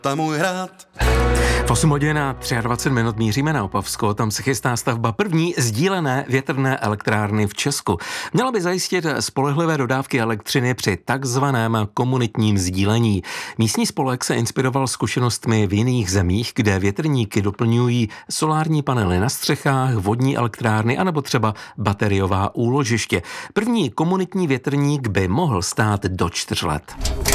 Tam můj hrad. V 8 hodin a 23 minut míříme na Opavsko, tam se chystá stavba první sdílené větrné elektrárny v Česku. Měla by zajistit spolehlivé dodávky elektřiny při takzvaném komunitním sdílení. Místní spolek se inspiroval zkušenostmi v jiných zemích, kde větrníky doplňují solární panely na střechách, vodní elektrárny anebo třeba bateriová úložiště. První komunitní větrník by mohl stát do 4 let.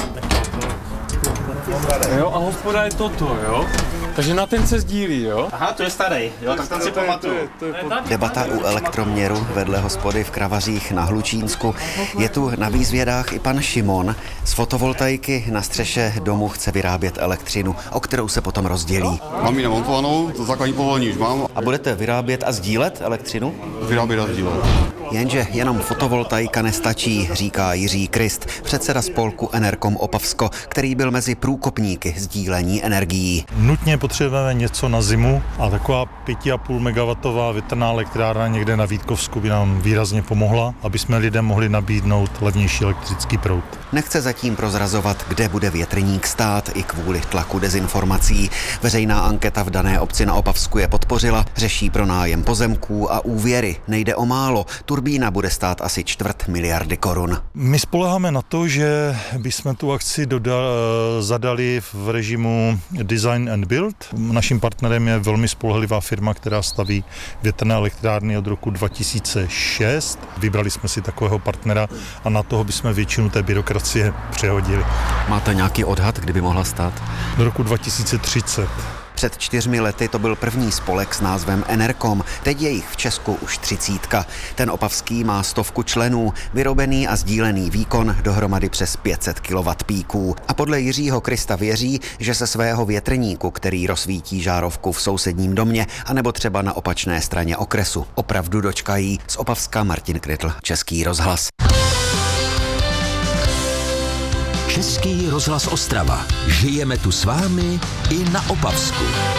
Jo, a hospoda je toto, jo? Takže na ten se sdílí, jo? Aha, to je starý, jo, tak ten si pamatuju. Debata u elektroměru vedle hospody v Kravařích na Hlučínsku. Je tu na výzvědách i pan Šimon. Z fotovoltaiky na střeše domu chce vyrábět elektřinu, o kterou se potom rozdělí. Mám ji namontovanou, to základní povolení už mám. A budete vyrábět a sdílet elektřinu? Vyrábět a sdílet. Jenže jenom fotovoltaika nestačí, říká Jiří Krist, předseda spolku Enerkom Opavsko, který byl mezi průkopníky sdílení energií. Nutně potřebujeme něco na zimu a taková 5,5 MW větrná elektrárna někde na Vítkovsku by nám výrazně pomohla, aby jsme lidem mohli nabídnout levnější elektrický proud. Nechce zatím prozrazovat, kde bude větrník stát i kvůli tlaku dezinformací. Veřejná anketa v dané obci na Opavsku je podpořila, řeší pronájem pozemků a úvěry. Nejde o málo, turbína bude stát asi 250 miliardy korun. My spoléháme na to, že bychom tu akci zadali v režimu Design and Build. Naším partnerem je velmi spolehlivá firma, která staví větrné elektrárny od roku 2006. Vybrali jsme si takového partnera a na toho bychom většinu té byrokracie přehodili. Máte nějaký odhad, kdyby mohla stát? Do roku 2030. Před 4 lety to byl první spolek s názvem Enerkom, teď je jich v Česku už 30. Ten opavský má 100 členů, vyrobený a sdílený výkon dohromady přes 500 kW píků. A podle Jiřího Krista věří, že se svého větrníku, který rozsvítí žárovku v sousedním domě, anebo třeba na opačné straně okresu, opravdu dočkají. Z Opavska Martin Krytl, Český rozhlas. Český rozhlas Ostrava. Žijeme tu s vámi i na Opavsku.